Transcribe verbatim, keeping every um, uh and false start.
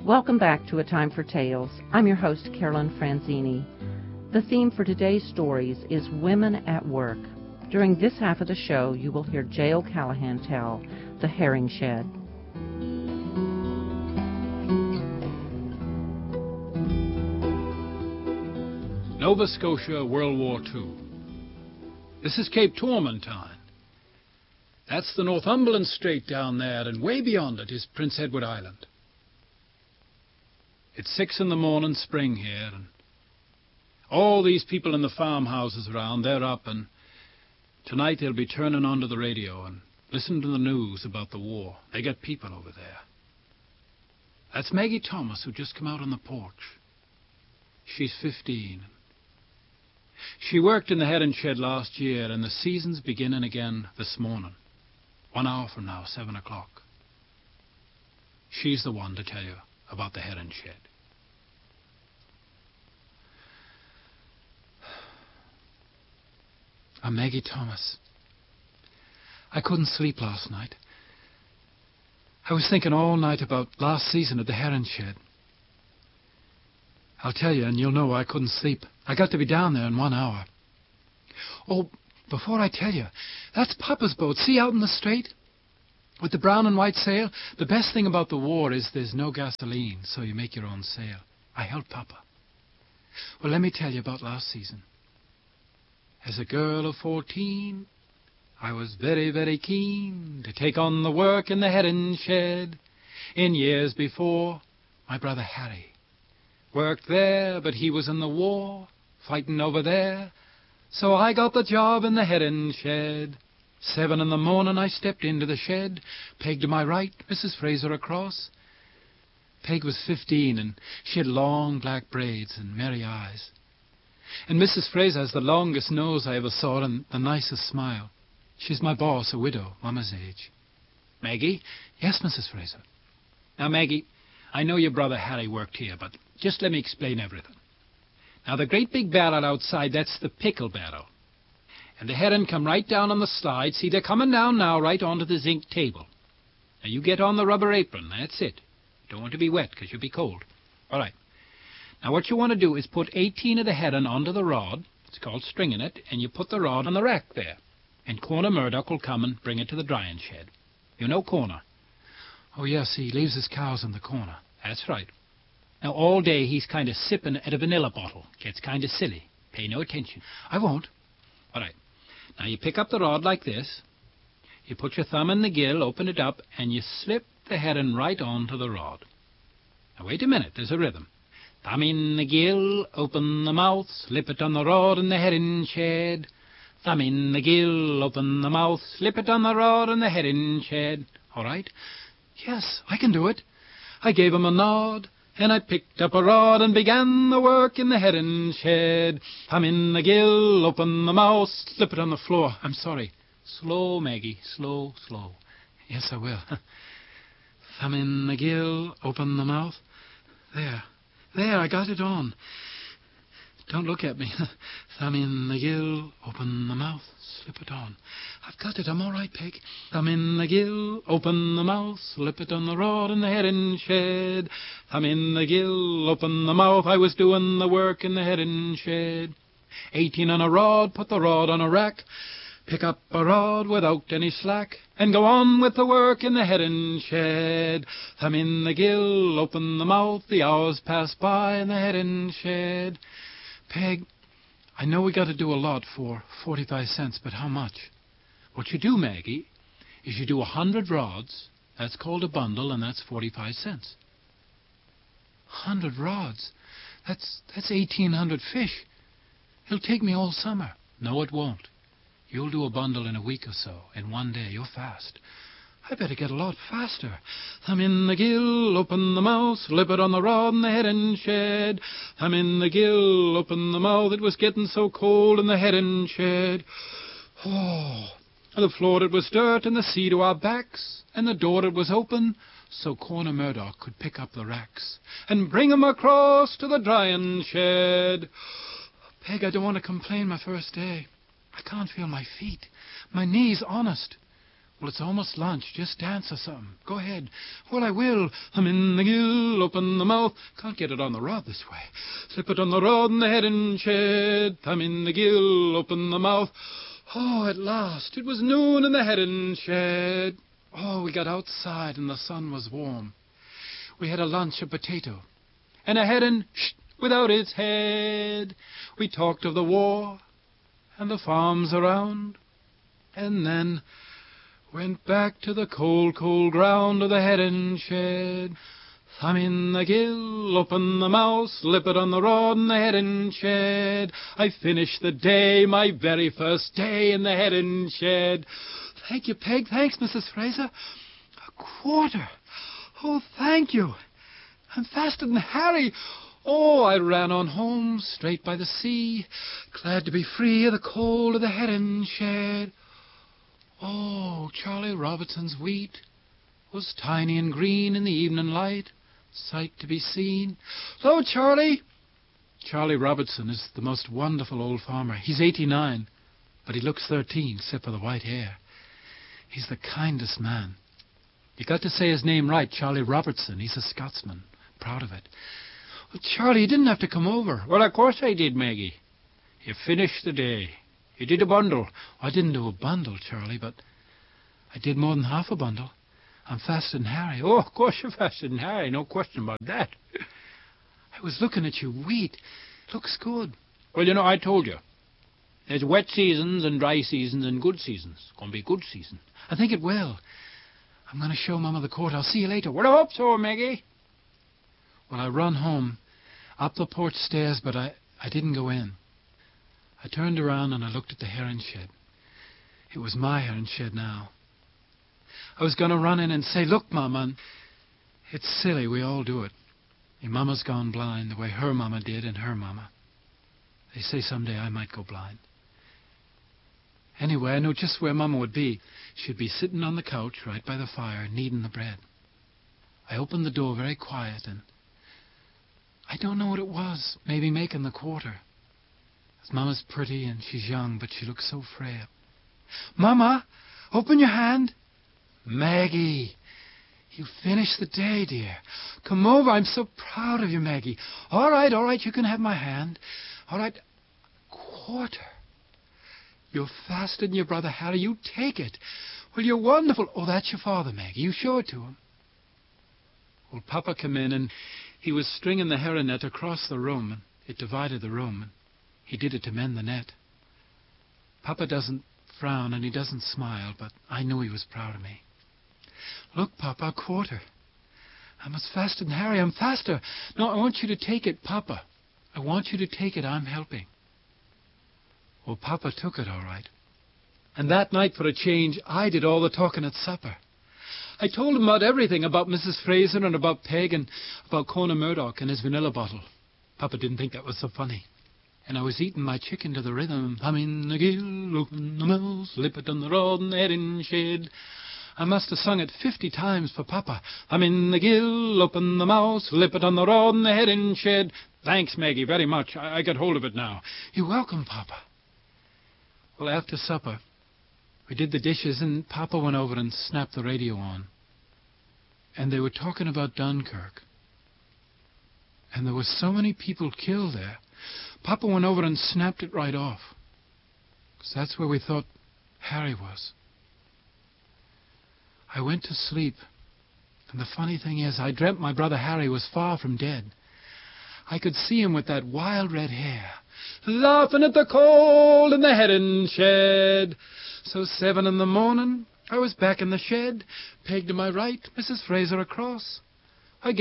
Welcome back to A Time for Tales. I'm your host, Carolyn Franzini. The theme for today's stories is Women at Work. During this half of the show, you will hear J. O'Callahan tell The Herring Shed. Nova Scotia, World War Two. This is Cape Tormentine. That's the Northumberland Strait down there, and way beyond it is Prince Edward Island. It's six in the morning, spring here, and all these people in the farmhouses around, they're up, and tonight they'll be turning onto the radio and listening to the news about the war. They got people over there. That's Maggie Thomas, who just come out on the porch. She's fifteen. She worked in the herring shed last year, and the season's beginning again this morning. One hour from now, seven o'clock. She's the one to tell you about the herring shed. I'm Maggie Thomas. I couldn't sleep last night. I was thinking all night about last season at the herring shed. I'll tell you, and you'll know I couldn't sleep. I got to be down there in one hour. Oh, before I tell you, that's Papa's boat. See out in the strait? With the brown and white sail? The best thing about the war is there's no gasoline, so you make your own sail. I helped Papa. Well, let me tell you about last season. As a girl of fourteen, I was very, very keen to take on the work in the herring shed. In years before, my brother Harry worked there, but he was in the war, fighting over there. So I got the job in the herring shed. Seven in the morning I stepped into the shed. Peg to my right, Missus Fraser across. Peg was fifteen, and she had long black braids and merry eyes. And Missus Fraser has the longest nose I ever saw and the nicest smile. She's my boss, a widow, Mama's age. Maggie? Yes, Missus Fraser. Now, Maggie, I know your brother Harry worked here, but just let me explain everything. Now, the great big barrel outside, that's the pickle barrel. And the herring come right down on the slide. See, they're coming down now right onto the zinc table. Now, you get on the rubber apron. That's it. You don't want to be wet, because you'll be cold. All right. Now, what you want to do is put eighteen of the herring onto the rod. It's called stringing it. And you put the rod on the rack there. And Corner Murdoch will come and bring it to the drying shed. You know Corner? Oh, yes, he leaves his cows in the corner. That's right. Now, all day he's kind of sipping at a vanilla bottle. Gets kind of silly. Pay no attention. I won't. All right. Now, you pick up the rod like this. You put your thumb in the gill, open it up, and you slip the herring right onto the rod. Now, wait a minute. There's a rhythm. Thumb in the gill, open the mouth, slip it on the rod in the herring shed. Thumb in the gill, open the mouth, slip it on the rod in the herring shed. All right? Yes, I can do it. I gave him a nod, and I picked up a rod and began the work in the herring shed. Thumb in the gill, open the mouth, slip it on the floor. I'm sorry. Slow, Maggie, slow, slow. Yes, I will. Thumb in the gill, open the mouth. There. There, I got it on. Don't look at me. Thumb in the gill, open the mouth, slip it on. I've got it, I'm all right, Peg. Thumb in the gill, open the mouth, slip it on the rod in the herring shed. Thumb in the gill, open the mouth, I was doing the work in the herring shed. Eighteen on a rod, put the rod on a rack. Pick up a rod without any slack, and go on with the work in the herring shed. Thumb in the gill, open the mouth, the hours pass by in the herring shed. Peg, I know we got to do a lot for forty-five cents, but how much? What you do, Maggie, is you do a hundred rods. That's called a bundle, and that's forty-five cents. Hundred rods? That's that's eighteen hundred fish. It'll take me all summer. No, it won't. You'll do a bundle in a week or so, in one day. You're fast. I better get a lot faster. Thumb in the gill, open the mouth, slip it on the rod in the herring shed. Thumb in the gill, open the mouth, it was getting so cold in the herring shed. Oh, the floor it was dirt and the sea to our backs, and the door it was open, so Corner Murdoch could pick up the racks and bring 'em across to the drying shed. Peg, I don't want to complain my first day. I can't feel my feet. My knees, honest. Well, it's almost lunch. Just dance or something. Go ahead. Well, I will. I'm in the gill, open the mouth. Can't get it on the rod this way. Slip it on the rod and the head and shed. I'm in the gill, open the mouth. Oh, at last. It was noon in the head and shed. Oh, we got outside and the sun was warm. We had a lunch of potato and a heron shh, without its head. We talked of the war and the farms around, and then went back to the cold, cold ground of the heron shed. Thumb in the gill, open the mouth, slip it on the rod and the heron shed. I finished the day, my very first day in the heron shed. Thank you, Peg. Thanks, Missus Fraser. A quarter. Oh, thank you. I'm faster than Harry. Oh, I ran on home, straight by the sea, glad to be free of the cold of the heron shed. Oh, Charlie Robertson's wheat was tiny and green in the evening light, sight to be seen. Hello, Charlie. Charlie Robertson is the most wonderful old farmer. He's eighty-nine, but he looks thirteen, except for the white hair. He's the kindest man. You got to say his name right, Charlie Robertson. He's a Scotsman. Proud of it. Well, Charlie, you didn't have to come over. Well, of course I did, Maggie. You finished the day. You did a bundle. I didn't do a bundle, Charlie, but I did more than half a bundle. I'm faster than Harry. Oh, of course you're faster than Harry. No question about that. I was looking at your wheat. Looks good. Well, you know, I told you. There's wet seasons and dry seasons and good seasons. It's going to be a good season. I think it will. I'm going to show Mama the court. I'll see you later. Well, I hope so, Maggie. Well, I run home, up the porch stairs, but I, I didn't go in. I turned around and I looked at the heron shed. It was my heron shed now. I was going to run in and say, look, Mama, and it's silly, we all do it. Your Mama's gone blind the way her Mama did and her Mama. They say someday I might go blind. Anyway, I knew just where Mama would be. She'd be sitting on the couch right by the fire, kneading the bread. I opened the door very quiet, and I don't know what it was, maybe making the quarter. Mama's pretty and she's young, but she looks so frail. Mama, open your hand. Maggie, you finished the day, dear. Come over. I'm so proud of you, Maggie. All right, all right, you can have my hand. All right, quarter. You're faster than your brother Harry. You take it. Well, you're wonderful. Oh, that's your father, Maggie. You show it to him. Well, Papa came in, and he was stringing the heron net across the room, and it divided the room, and he did it to mend the net. Papa doesn't frown and he doesn't smile, but I knew he was proud of me. Look, Papa, a quarter. I'm as faster than Harry. I'm faster. No, I want you to take it, Papa. I want you to take it. I'm helping. Well, Papa took it all right. And that night, for a change, I did all the talking at supper. I told him about everything, about Missus Fraser and about Peg and about Conan Murdoch and his vanilla bottle. Papa didn't think that was so funny. And I was eating my chicken to the rhythm. I'm in the gill, open the mouth, slip it on the rod and the heron shed. I must have sung it fifty times for Papa. I'm in the gill, open the mouth, slip it on the rod and the heron shed. Thanks, Maggie, very much. I, I get hold of it now. You're welcome, Papa. Well, after supper, we did the dishes and Papa went over and snapped the radio on. And they were talking about Dunkirk. And there were so many people killed there. Papa went over and snapped it right off. Because that's where we thought Harry was. I went to sleep. And the funny thing is, I dreamt my brother Harry was far from dead. I could see him with that wild red hair, laughing at the cold in the heron shed. So seven in the morning, I was back in the shed, Peg to my right, Missus Fraser across.